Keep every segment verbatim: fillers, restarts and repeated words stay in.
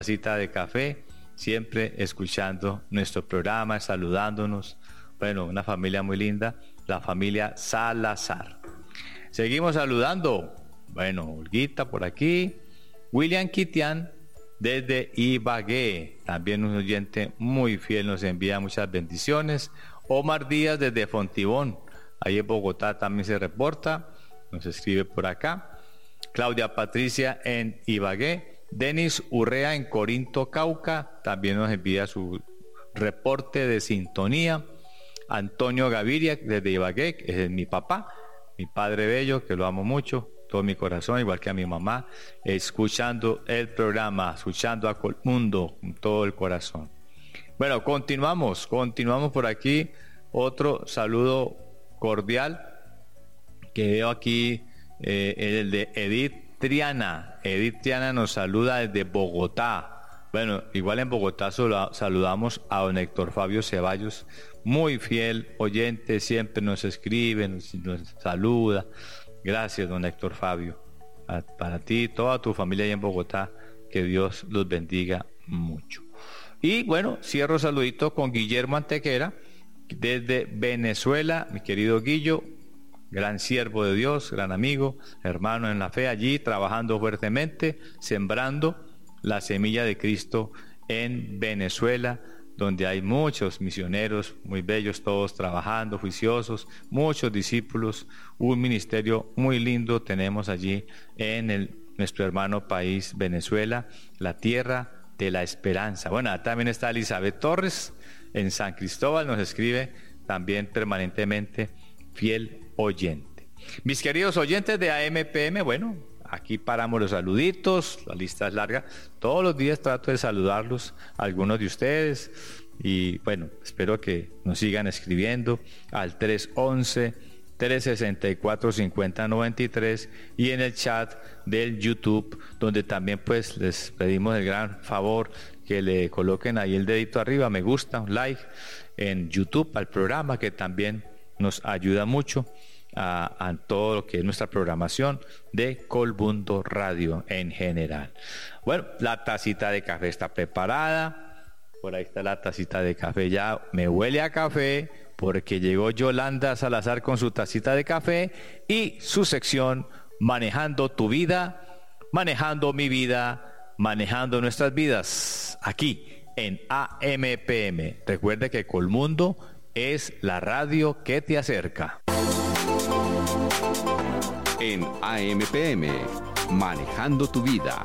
Cita de café, siempre escuchando nuestro programa, saludándonos. Bueno, una familia muy linda, la familia Salazar. Seguimos saludando. Bueno, Olguita por aquí. William Kitian desde Ibagué, también un oyente muy fiel, nos envía muchas bendiciones. Omar Díaz desde Fontibón, ahí en Bogotá también se reporta, nos escribe por acá. Claudia Patricia en Ibagué. Denis Urrea en Corinto, Cauca, también nos envía su reporte de sintonía. Antonio Gaviria desde Ibagué, ese es mi papá, mi padre bello, que lo amo mucho, todo mi corazón, igual que a mi mamá, escuchando el programa, escuchando a Colmundo con todo el corazón. Bueno, continuamos, continuamos por aquí. Otro saludo cordial que veo aquí, eh, el de Edith Triana. Edith Triana nos saluda desde Bogotá. Bueno, igual en Bogotá saludamos a don Héctor Fabio Ceballos, muy fiel oyente, siempre nos escribe, nos, nos saluda. Gracias, don Héctor Fabio. A, para ti y toda tu familia ahí en Bogotá, que Dios los bendiga mucho. Y bueno, cierro saludito con Guillermo Antequera, desde Venezuela, mi querido Guillo, gran siervo de Dios, gran amigo, hermano en la fe, allí trabajando fuertemente, sembrando la semilla de Cristo en Venezuela, donde hay muchos misioneros muy bellos, todos trabajando, juiciosos, muchos discípulos, un ministerio muy lindo tenemos allí en el, nuestro hermano país Venezuela, la tierra de la esperanza. Bueno, también está Elizabeth Torres en San Cristóbal, nos escribe también permanentemente, fiel oyente. Mis queridos oyentes de A M P M, bueno, aquí paramos los saluditos, la lista es larga, todos los días trato de saludarlos, a algunos de ustedes, y bueno, espero que nos sigan escribiendo al tres once, tres sesenta y cuatro, cincuenta noventa y tres y en el chat del YouTube, donde también pues les pedimos el gran favor que le coloquen ahí el dedito arriba, me gusta, un like en YouTube al programa, que también nos ayuda mucho a, a todo lo que es nuestra programación de Colmundo Radio en general. Bueno, la tacita de café está preparada, por ahí está la tacita de café, ya me huele a café, porque llegó Yolanda Salazar con su tacita de café y su sección Manejando tu vida, manejando mi vida, manejando nuestras vidas, aquí en A M P M. Recuerde que Colmundo es la radio que te acerca. En A M P M, Manejando tu vida.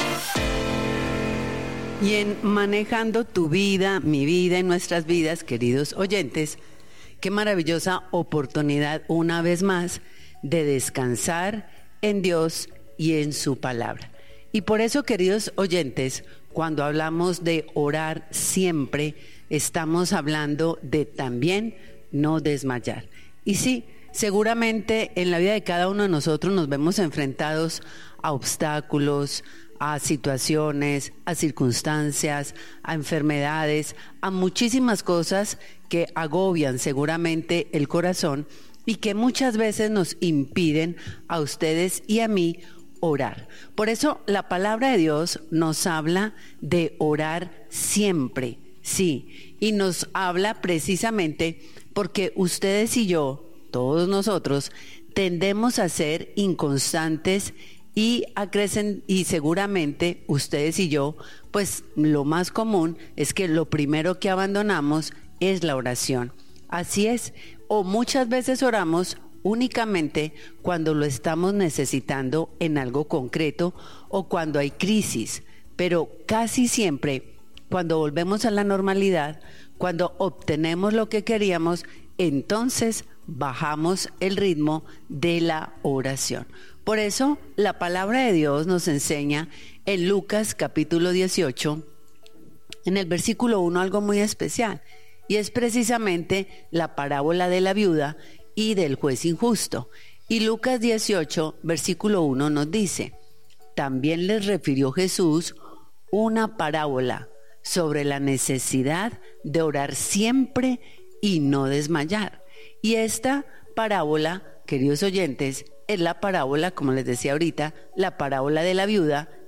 Y en Manejando tu vida, mi vida y nuestras vidas, queridos oyentes, qué maravillosa oportunidad una vez más de descansar en Dios y en su palabra. Y por eso, queridos oyentes, cuando hablamos de orar siempre, estamos hablando de también no desmayar. Y sí, seguramente en la vida de cada uno de nosotros nos vemos enfrentados a obstáculos, a situaciones, a circunstancias, a enfermedades, a muchísimas cosas que agobian seguramente el corazón y que muchas veces nos impiden a ustedes y a mí orar. Por eso la palabra de Dios nos habla de orar siempre, sí, y nos habla precisamente porque ustedes y yo, todos nosotros, tendemos a ser inconstantes y a crecer, y seguramente ustedes y yo, pues lo más común es que lo primero que abandonamos es la oración. Así es, o muchas veces oramos únicamente cuando lo estamos necesitando en algo concreto o cuando hay crisis, pero casi siempre cuando volvemos a la normalidad, cuando obtenemos lo que queríamos, entonces bajamos el ritmo de la oración. Por eso la palabra de Dios nos enseña en Lucas capítulo dieciocho, en el versículo uno, algo muy especial, y es precisamente la parábola de la viuda y del juez injusto. Y Lucas dieciocho, versículo uno nos dice: también les refirió Jesús una parábola sobre la necesidad de orar siempre y no desmayar. Y esta parábola, queridos oyentes, es la parábola, como les decía ahorita, la parábola de la viuda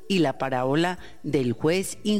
y la parábola del juez